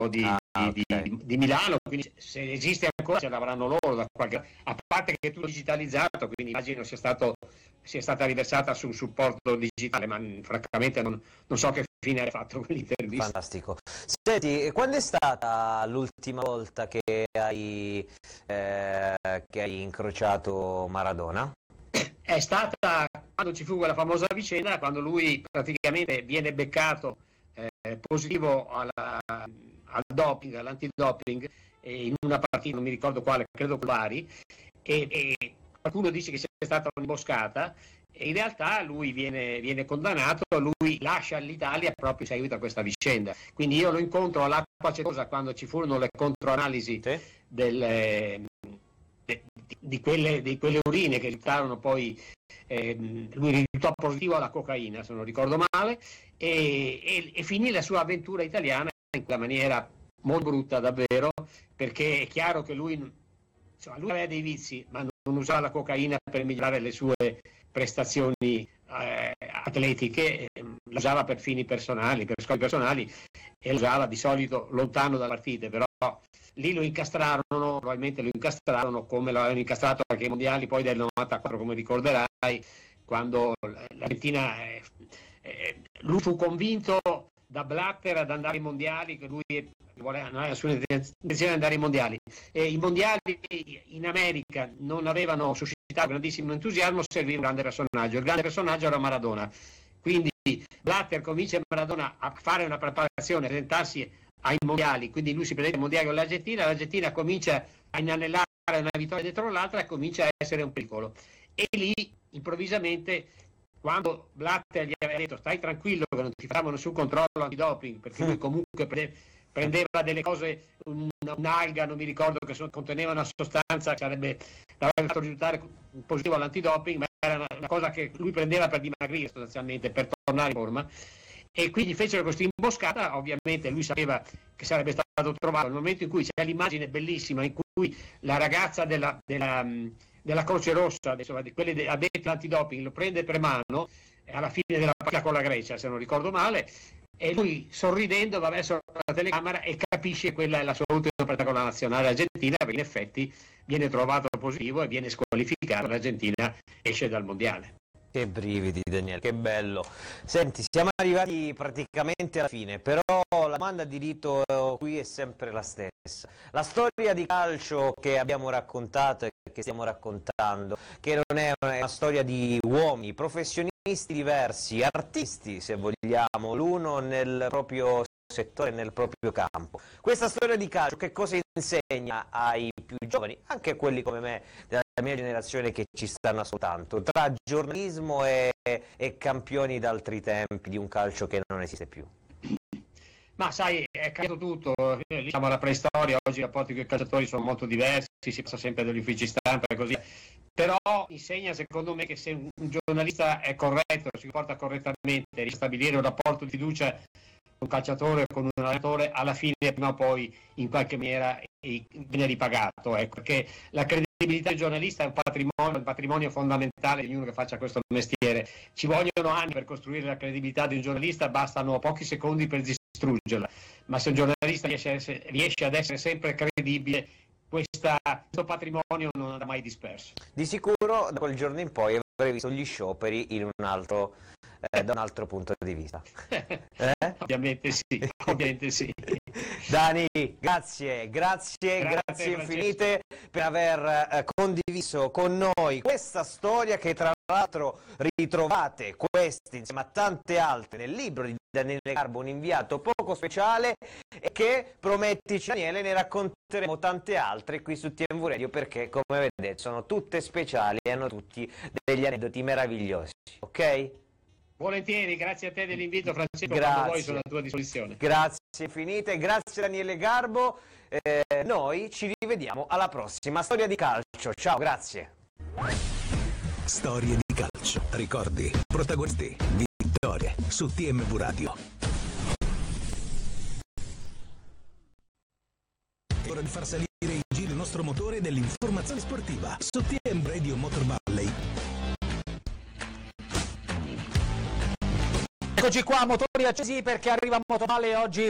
di Milano, quindi se esiste ancora ce l'avranno loro da qualche, a parte che è tutto digitalizzato, quindi immagino sia stata riversata su un supporto digitale, ma francamente non so che fine hai fatto quell'intervista. Fantastico. Senti, quando è stata l'ultima volta che hai incrociato Maradona? È stata quando ci fu quella famosa vicenda, quando lui praticamente viene beccato positivo al doping, all'antidoping, in una partita, non mi ricordo quale, credo con Bari, e qualcuno dice che sia stata un'imboscata, e in realtà lui viene condannato, lui lascia l'Italia proprio in seguito a questa vicenda. Quindi io lo incontro all'Acqua Acetosa quando ci furono le controanalisi di quelle urine che risultarono poi, lui risultò positivo alla cocaina, se non ricordo male, e finì la sua avventura italiana in quella maniera molto brutta davvero, perché è chiaro che lui aveva dei vizi, ma non usava la cocaina per migliorare le sue prestazioni atletiche, la usava per fini personali, per scopi personali, e la usava di solito lontano dalle partite, però lì lo incastrarono, probabilmente lo incastrarono come l'avevano incastrato anche ai mondiali poi del 94, come ricorderai, quando l'Argentina, lui fu convinto da Blatter ad andare ai mondiali, che lui non aveva nessuna intenzione di andare ai mondiali, e i mondiali in America non avevano suscitato grandissimo entusiasmo, serviva un grande personaggio, il grande personaggio era Maradona, quindi Blatter convince Maradona a fare una preparazione, a presentarsi ai mondiali, quindi lui si presenta ai mondiali con l'Argentina comincia a inanellare una vittoria dietro l'altra e comincia a essere un pericolo, e lì improvvisamente, quando Blatter gli aveva detto stai tranquillo che non ti faranno nessun controllo antidoping, perché lui comunque prendeva delle cose, un'alga, non mi ricordo, che conteneva una sostanza che l'avrebbe fatto risultare positivo all'antidoping, ma era una cosa che lui prendeva per dimagrire sostanzialmente, per tornare in forma, e quindi fecero questa imboscata. Ovviamente lui sapeva che sarebbe stato trovato. Nel momento in cui c'è l'immagine bellissima in cui la ragazza della Croce Rossa, di quelli addetti all'antidoping, lo prende per mano alla fine della partita con la Grecia, se non ricordo male, e lui sorridendo va verso la telecamera e capisce che quella è la sua ultima partita con la nazionale argentina, perché in effetti viene trovato positivo e viene squalificato, l'Argentina esce dal mondiale. Che brividi, Daniele, che bello. Senti, siamo arrivati praticamente alla fine, però la domanda di rito qui è sempre la stessa. La storia di calcio che abbiamo raccontato e che stiamo raccontando, che non è una storia di uomini, professionisti diversi, artisti se vogliamo, l'uno nel proprio settore, nel proprio campo. Questa storia di calcio che cosa insegna ai più giovani, anche a quelli come me, della mia generazione che ci stanno ascoltando, tra giornalismo e campioni d'altri tempi di un calcio che non esiste più? Ma sai, è cambiato tutto, diciamo la preistoria, oggi i rapporti con i calciatori sono molto diversi, si passa sempre dagli uffici stampa e così, però insegna secondo me che se un giornalista è corretto, si comporta correttamente, riesce a stabilire un rapporto di fiducia un calciatore con un allenatore, alla fine prima o poi in qualche maniera viene ripagato, ecco, perché la credibilità del giornalista è un patrimonio fondamentale di ognuno che faccia questo mestiere. Ci vogliono anni per costruire la credibilità di un giornalista, bastano pochi secondi per distruggerla, ma se un giornalista riesce ad essere sempre credibile, questo patrimonio non andrà mai disperso. Di sicuro da quel giorno in poi avrei visto gli scioperi da un altro punto di vista. Ovviamente sì. Dani, grazie infinite per aver condiviso con noi questa storia che tra l'altro ritrovate questi insieme a tante altre nel libro di Daniele Garbo, un inviato poco speciale, e che, promettici Daniele, ne racconteremo tante altre qui su TMV Radio, perché come vedete sono tutte speciali e hanno tutti degli aneddoti meravigliosi, ok? Volentieri, grazie a te dell'invito, Francesco, quando vuoi sono a tua disposizione. Grazie infinite, grazie Daniele Garbo, noi ci rivediamo alla prossima Storia di Calcio, ciao, grazie. Storie di calcio, ricordi, protagonisti, vittorie su TMV Radio. È ora di far salire in giro il nostro motore dell'informazione sportiva su TMV Radio Motor Valley. Eccoci qua, motori accesi perché arriva Motovale oggi